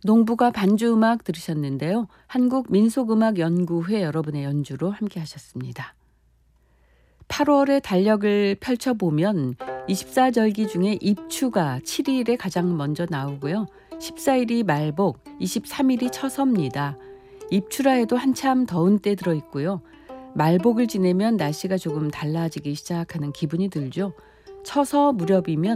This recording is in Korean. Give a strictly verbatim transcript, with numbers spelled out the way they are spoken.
농부가 반주 음악 들으셨는데요. 한국민속음악연구회 여러분의 연주로 함께 하셨습니다. 팔월의 달력을 펼쳐보면 이십사 절기 중에 입추가 칠 일에 가장 먼저 나오고요. 십사 일이 말복, 이십삼 일이 처서입니다. 입추라 해도 한참 더운 때 들어있고요. 말복을 지내면 날씨가 조금 달라지기 시작하는 기분이 들죠. 처서 무렵이면